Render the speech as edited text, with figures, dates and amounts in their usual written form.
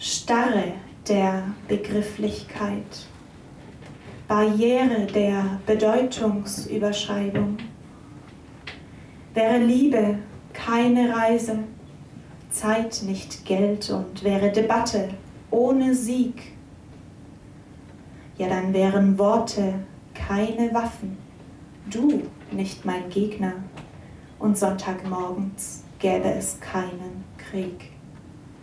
Starre der Begrifflichkeit, Barriere der Bedeutungsüberschreibung. Wäre Liebe keine Reise, Zeit nicht Geld und wäre Debatte ohne Sieg, ja dann wären Worte keine Waffen, du nicht mein Gegner und Sonntagmorgens gäbe es keinen Krieg.